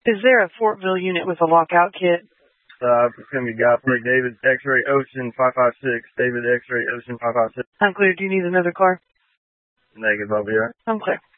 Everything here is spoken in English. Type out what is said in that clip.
Is there a Fortville unit with a lockout kit? It's going to be Guy Fleet, David X-Ray Ocean 556, David X-Ray Ocean 556. I'm clear. Do you need another car? Negative, I'll be right. I'm clear.